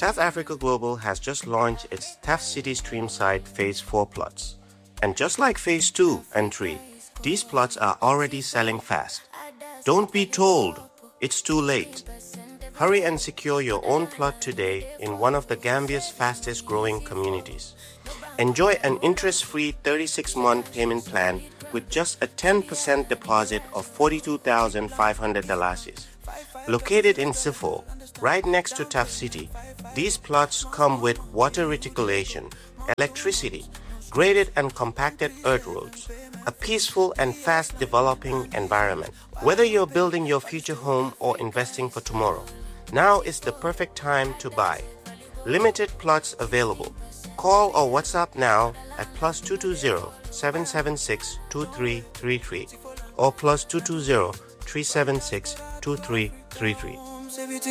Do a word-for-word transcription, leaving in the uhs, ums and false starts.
TAF Africa Global has just launched its TAF City Streamside Phase four plots. And just like Phase two and three, these plots are already selling fast. Don't be told it's too late. Hurry and secure your own plot today in one of the Gambia's fastest growing communities. Enjoy an interest-free thirty-six month payment plan with just a ten percent deposit of forty-two thousand five hundred dollars. Located in Sifo, right next to TAF City, these plots come with water reticulation, electricity, graded and compacted earth roads, a peaceful and fast developing environment. Whether you're building your future home or investing for tomorrow, now is the perfect time to buy. Limited plots available. Call or WhatsApp now at plus two two zero, seven seven six, two three three three or plus two two zero, three seven six, two three three three.